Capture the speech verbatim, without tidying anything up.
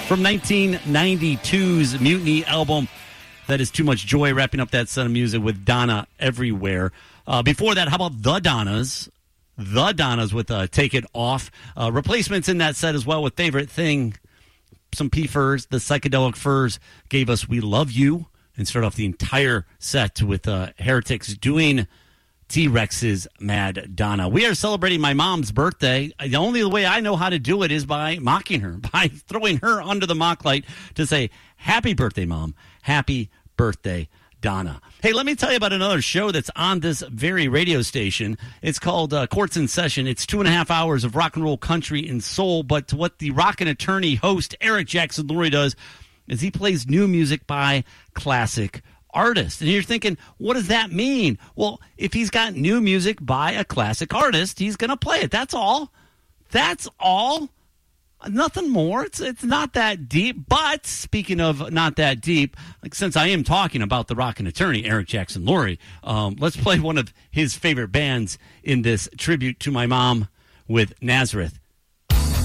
from nineteen ninety-two's Mutiny album. That is Too Much Joy, wrapping up that set of music with Donna Everywhere. Uh, before that, how about The Donnas? The Donnas with uh, Take It Off. Uh, replacements in that set as well with Favorite Thing. Some P-Furs. The Psychedelic Furs gave us We Love You. And start off the entire set with uh, Heretics doing T-Rex's Mad Donna. We are celebrating my mom's birthday. The only way I know how to do it is by mocking her, by throwing her under the mock light to say, happy birthday, Mom. Happy birthday, Donna. Hey, let me tell you about another show that's on this very radio station. It's called uh, Courts in Session. It's two and a half hours of rock and roll, country, and soul. But what the rock and attorney host, Eric Jackson Lurie, does is he plays new music by classic artists. And you're thinking, what does that mean? Well, if he's got new music by a classic artist, he's going to play it. That's all. That's all. Nothing more. It's it's not that deep. But speaking of not that deep, like since I am talking about the rock and attorney, Eric Jackson Lurie, um, let's play one of his favorite bands in this tribute to my mom with Nazareth